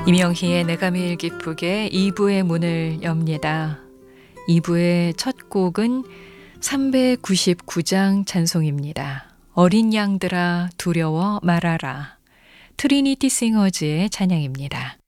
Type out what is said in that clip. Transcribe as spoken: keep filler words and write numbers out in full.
이명희의 내가 매일 기쁘게 이 부의 문을 엽니다. 이 부의 첫 곡은 삼백구십구 장 찬송입니다. 어린 양들아 두려워 말아라. 트리니티 싱어즈의 찬양입니다.